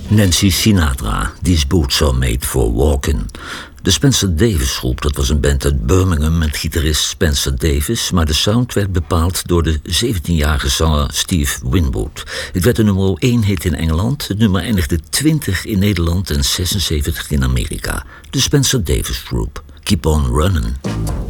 Nancy Sinatra, These Boots Are Made for Walking. De Spencer Davis Groep, dat was een band uit Birmingham met gitarist Spencer Davis, maar de sound werd bepaald door de 17-jarige zanger Steve Winwood. Het werd de nummer 1 hit in Engeland, het nummer eindigde 20 in Nederland en 76 in Amerika. De Spencer Davis Group, Keep On Running.